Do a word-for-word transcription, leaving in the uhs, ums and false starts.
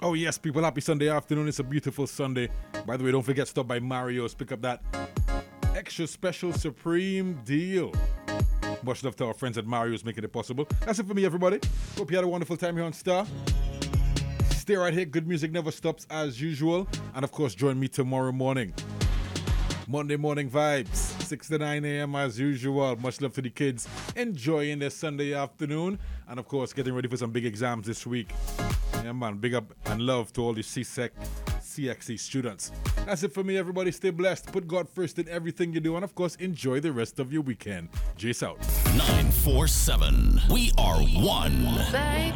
Oh yes, people, happy Sunday afternoon. It's a beautiful Sunday. By the way, don't forget, stop by Mario's, pick up that extra special supreme deal. Much love to our friends at Mario's making it possible. That's it for me, everybody. Hope you had a wonderful time here on Star. Stay right here. Good music never stops as usual. And of course, join me tomorrow morning. Monday morning vibes, six to nine a.m. as usual. Much love to the kids enjoying their Sunday afternoon. And of course, getting ready for some big exams this week. Yeah, man, big up and love to all the C S E C, C X C students. That's it for me, everybody. Stay blessed. Put God first in everything you do. And of course, enjoy the rest of your weekend. Jace out. nine four seven. We are one. Bye.